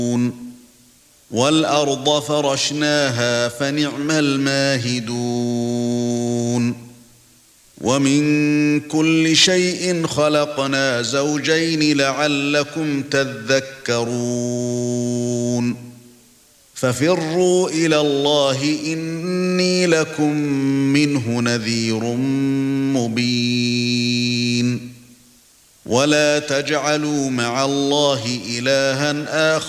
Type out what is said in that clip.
وَالْأَرْضَ فَرَشْنَاهَا فَنِعْمَ الْمَاهِدُونَ وَمِنْ كُلِّ شَيْءٍ خَلَقْنَا زَوْجَيْنِ لَعَلَّكُمْ تَذَكَّرُونَ فَفِرُّوا إِلَى اللَّهِ إِنِّي لَكُمْ مِنْهُ نَذِيرٌ مُبِينٌ وَلَا تَجْعَلُوا مَعَ اللَّهِ إِلَٰهًا آخَرَ